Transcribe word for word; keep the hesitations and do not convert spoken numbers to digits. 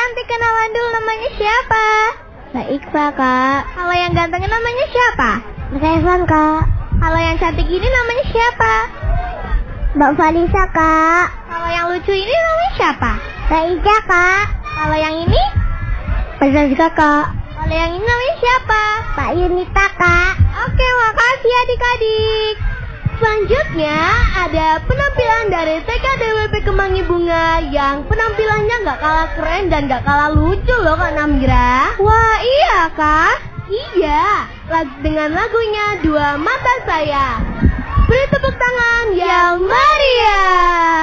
cantik kenalan dulu, namanya siapa? Mbak Iqbal, Kak. Kalau yang ganteng namanya siapa? Mas Evan, Kak. Kalau yang cantik ini namanya siapa? Mbak Falisa, Kak. Kalau yang lucu ini namanya siapa? Mbak Ica, Kak. Kalau yang ini? Mbak Zazka, Kak. Kalau yang ini namanya siapa? Pak Yunita, Kak. Oke, makasih adik-adik. Selanjutnya ada penampilan dari T K D W P Kemangi Bunga yang penampilannya gak kalah keren dan gak kalah lucu loh Kak Namira. Wah, iya, Kak. Iya, lag- dengan lagunya Dua Mata Saya. Beri tepuk tangan yang meriah.